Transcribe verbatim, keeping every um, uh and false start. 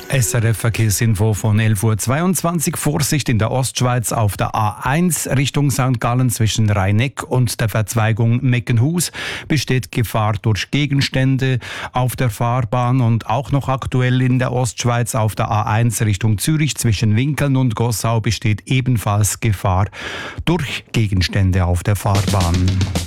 S R F-Verkehrsinfo von elf Uhr zweiundzwanzig. Vorsicht in der Ostschweiz auf der A eins Richtung Sankt Gallen zwischen Rhein-Neck und der Verzweigung Meckenhus besteht Gefahr durch Gegenstände auf der Fahrbahn, und auch noch aktuell in der Ostschweiz auf der A eins Richtung Zürich zwischen Winkeln und Gossau besteht ebenfalls Gefahr durch Gegenstände auf der Fahrbahn.